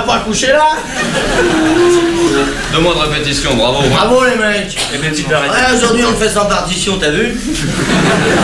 pas coucher là? 2 mois de répétition, bravo. Bravo les mecs. Eh ben, tu peux arrêter. Ouais, aujourd'hui on le fait sans partition, t'as vu?